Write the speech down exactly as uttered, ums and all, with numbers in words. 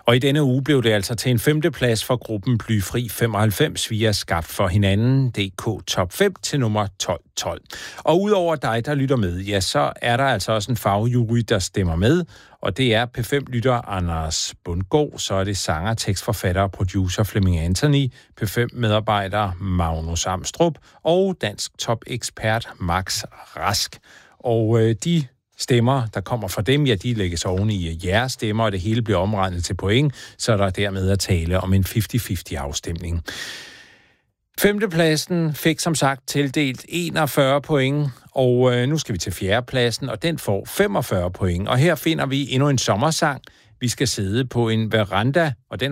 Og i denne uge blev det altså til en femteplads for gruppen Blyfri femoghalvfems via Skab for hinanden, D K Top fem til nummer tolv tolv. Og udover dig, der lytter med, ja, så er der altså også en fagjury, der stemmer med, og det er P fem-lytter Anders Bundgaard, så er det sanger, tekstforfatter og producer Flemming Anthony, P fem-medarbejder Magnus Amstrup og dansk top-ekspert Max Rask. Og øh, de stemmer, der kommer fra dem, ja, de lægges oven i jeres stemmer, og det hele bliver omregnet til point, så der er dermed at tale om en halvtreds halvtreds afstemning. Femtepladsen fik som sagt tildelt enogfyrre point, og øh, nu skal vi til fjerdepladsen, og den får femogfyrre point. Og her finder vi endnu en sommersang. Vi skal sidde på en veranda, og den